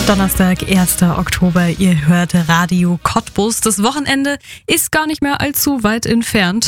Donnerstag, 1. Oktober, ihr hört Radio Cottbus. Das Wochenende ist gar nicht mehr allzu weit entfernt.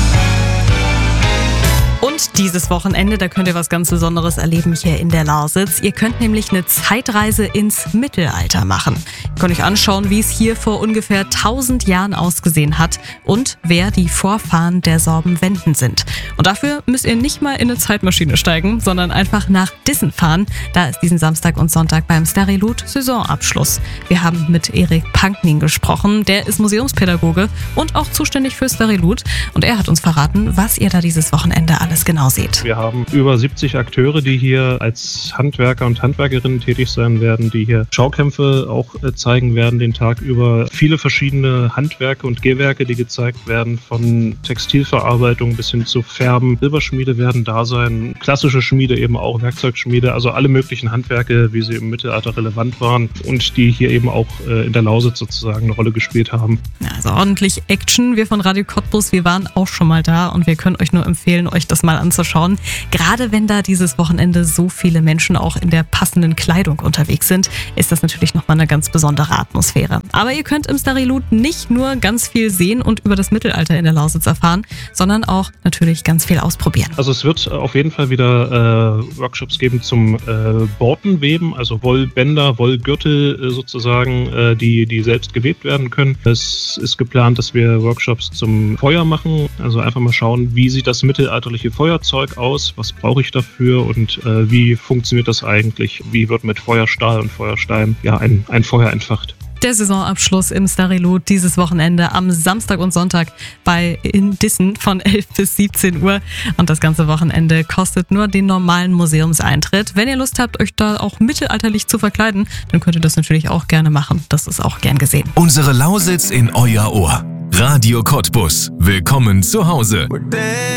Und dieses Wochenende, da könnt ihr was ganz Besonderes erleben hier in der Lausitz. Ihr könnt nämlich eine Zeitreise ins Mittelalter machen. Ihr könnt euch anschauen, wie es hier vor ungefähr 1000 Jahren ausgesehen hat und wer die Vorfahren der Sorbenwenden sind. Und dafür müsst ihr nicht mal in eine Zeitmaschine steigen, sondern einfach nach Dissen fahren. Da ist diesen Samstag und Sonntag beim Starilut Saisonabschluss. Wir haben mit Erik Pankning gesprochen. Der ist Museumspädagoge und auch zuständig für Starilut. Und er hat uns verraten, was ihr da dieses Wochenende alles genau seht. Wir haben über 70 Akteure, die hier als Handwerker und Handwerkerinnen tätig sein werden, die hier Schaukämpfe auch zeigen werden den Tag über. Viele verschiedene Handwerke und Gehwerke, die gezeigt werden, von Textilverarbeitung bis hin zu Färben. Silberschmiede werden da sein, klassische Schmiede eben auch, Werkzeugschmiede, also alle möglichen Handwerke, wie sie im Mittelalter relevant waren und die hier eben auch in der Lausitz sozusagen eine Rolle gespielt haben. Ja, also ordentlich Action. Wir von Radio Cottbus, wir waren auch schon mal da und wir können euch nur empfehlen, euch das mal anzuschauen. Gerade wenn da dieses Wochenende so viele Menschen auch in der passenden Kleidung unterwegs sind, ist das natürlich nochmal eine ganz besondere Atmosphäre. Aber ihr könnt im Starilut nicht nur ganz viel sehen und über das Mittelalter in der Lausitz erfahren, sondern auch natürlich ganz viel ausprobieren. Also es wird auf jeden Fall wieder Workshops geben zum Bortenweben, also Wollbänder, Wollgürtel sozusagen, die selbst gewebt werden können. Es ist geplant, dass wir Workshops zum Feuer machen, also einfach mal schauen, wie sieht das mittelalterliche Feuerzeug aus, was brauche ich dafür und wie funktioniert das eigentlich, wie wird mit Feuerstahl und Feuerstein ein Feuer entfacht. Der Saisonabschluss im Starilut dieses Wochenende am Samstag und Sonntag in Dissen von 11 bis 17 Uhr. Und das ganze Wochenende kostet nur den normalen Museumseintritt. Wenn ihr Lust habt, euch da auch mittelalterlich zu verkleiden, dann könnt ihr das natürlich auch gerne machen. Das ist auch gern gesehen. Unsere Lausitz in euer Ohr. Radio Cottbus. Willkommen zu Hause.